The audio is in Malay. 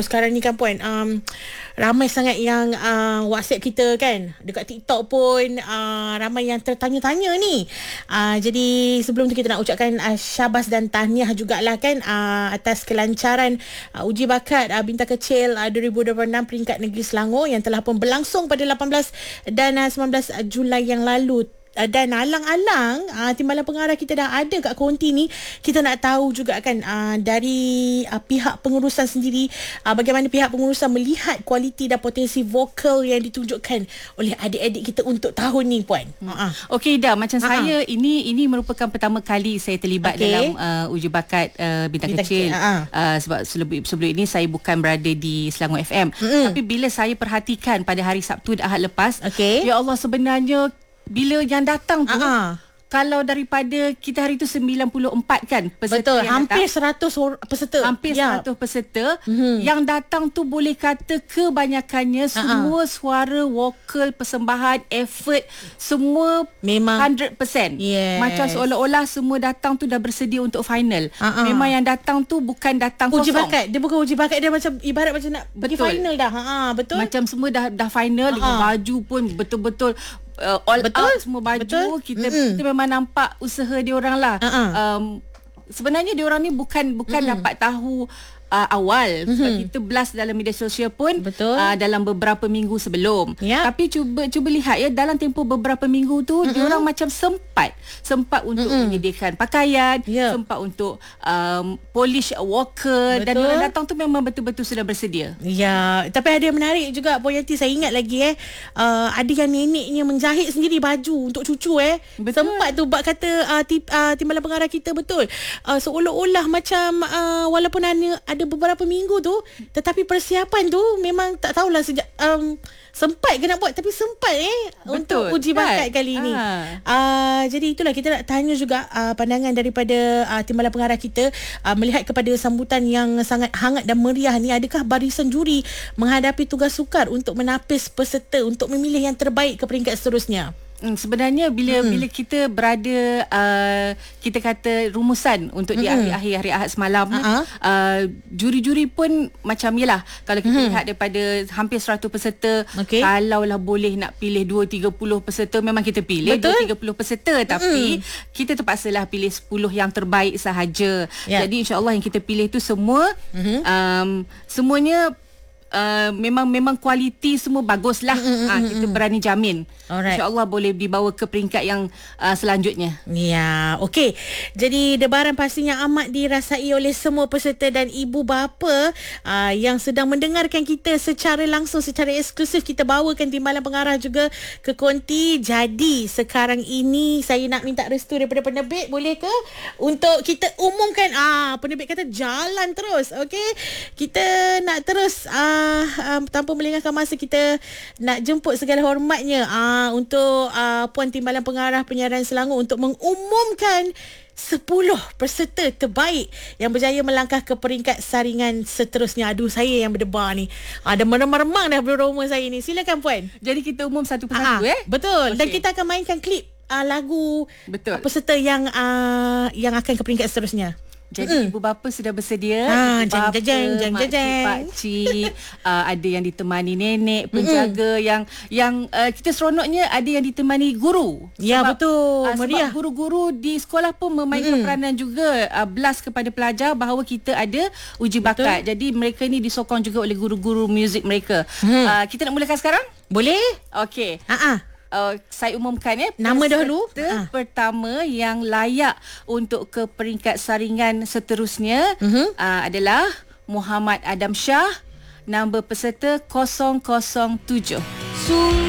sekarang ni kan Puan, ramai sangat yang WhatsApp kita kan, dekat TikTok pun ramai yang tertanya-tanya ni. Jadi sebelum tu kita nak ucapkan syabas dan tahniah jugalah kan atas kelancaran uji bakat Bintang Kecil 2026 peringkat negeri Selangor yang telah pun berlangsung pada 18 dan 19 Julai yang lalu. Dan alang-alang timbalan pengarah kita dah ada kat konti ni. Kita nak tahu juga kan dari pihak pengurusan sendiri, bagaimana pihak pengurusan melihat kualiti dan potensi vokal yang ditunjukkan oleh adik-adik kita untuk tahun ni Puan. Okey Ida, macam saya ini merupakan pertama kali saya terlibat dalam uji bakat Bintang Kecil. Sebab sebelum ini saya bukan berada di Selangor FM. Tapi bila saya perhatikan pada hari Sabtu dan Ahad lepas, ya Allah, sebenarnya bila yang datang tu, kalau daripada kita hari tu 94 kan peserta. Betul, yang hampir datang, 100 peserta. Hampir 100 peserta yang datang tu, boleh kata kebanyakannya semua suara vokal, persembahan, effort semua memang 100%. Macam seolah-olah semua datang tu dah bersedia untuk final. Memang yang datang tu bukan datang uji kosong. bakat. Dia bukan uji bakat, dia macam ibarat macam nak pergi final dah. Betul. Macam semua dah final dengan baju pun betul-betul all out semua baju. Kita memang nampak usaha diorang lah. Sebenarnya diorang ni bukan dapat tahu awal. Sebab kita blast dalam media sosial pun dalam beberapa minggu sebelum. Tapi cuba lihat ya, dalam tempoh beberapa minggu tu diorang macam sempat untuk menyediakan pakaian, sempat untuk polish vokal, dan diorang datang tu memang betul-betul sudah bersedia. Ya, tapi ada yang menarik juga Puan Yanti, saya ingat lagi ada yang neneknya menjahit sendiri baju untuk cucu sempat tu buat kata timbalan pengarah kita seolah-olah macam walaupun ada beberapa minggu tu, tetapi persiapan tu memang tak tahulah sejak sempat ke nak buat, tapi sempat untuk uji bakat kali ni. Jadi itulah kita nak tanya juga pandangan daripada timbalan pengarah kita melihat kepada sambutan yang sangat hangat dan meriah ni. Adakah barisan juri menghadapi tugas sukar untuk menapis peserta untuk memilih yang terbaik ke peringkat seterusnya? Sebenarnya bila kita berada kita kata rumusan untuk di akhir hari Ahad semalam, juri-juri pun macam yalah, kalau kita lihat daripada hampir 100 peserta, kalaulah boleh nak pilih 2-30 peserta, memang kita pilih 2-30 peserta, tapi kita terpaksalah pilih 10 yang terbaik sahaja. Jadi insya-Allah yang kita pilih tu semua semuanya memang kualiti semua baguslah. Kita berani jamin insya-Allah boleh dibawa ke peringkat yang selanjutnya. Ya, okey. Jadi debaran pastinya amat dirasai oleh semua peserta dan ibu bapa yang sedang mendengarkan kita secara langsung, secara eksklusif. Kita bawakan timbalan pengarah juga ke konti. Jadi sekarang ini saya nak minta restu daripada penerbit, boleh ke untuk kita umumkan? Penerbit kata jalan terus. Okey, kita nak terus tanpa melengahkan masa, kita nak jemput segala hormatnya untuk Puan Timbalan Pengarah Penyiaran Selangor untuk mengumumkan 10 peserta terbaik yang berjaya melangkah ke peringkat saringan seterusnya. Aduh, saya yang berdebar ni. Ada meremang dah bulu roma saya ni. Silakan Puan. Jadi kita umum satu persatu Betul. Dan kita akan mainkan klip lagu peserta yang akan ke peringkat seterusnya. Jadi ibu bapa sudah bersedia. Jeng, pakcik, ada yang ditemani nenek, penjaga, yang kita seronoknya ada yang ditemani guru. Betul. Meriah. Sebab guru-guru di sekolah pun memainkan peranan juga, blast kepada pelajar bahawa kita ada uji bakat. Jadi mereka ni disokong juga oleh guru-guru muzik mereka. Kita nak mulakan sekarang? Boleh. Okey. Saya umumkan nama dahulu. Pertama yang layak untuk ke peringkat saringan seterusnya adalah Muhammad Adam Shah, nombor peserta 007.